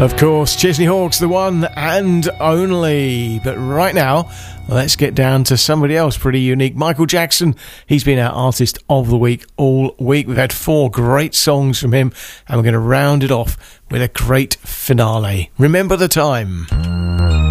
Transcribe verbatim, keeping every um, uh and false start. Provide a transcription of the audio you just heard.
Of course, Chesney Hawkes, the one and only. But right now, let's get down to somebody else pretty unique. Michael Jackson, he's been our Artist of the Week all week. We've had four great songs from him, and we're going to round it off with a great finale. Remember the Time.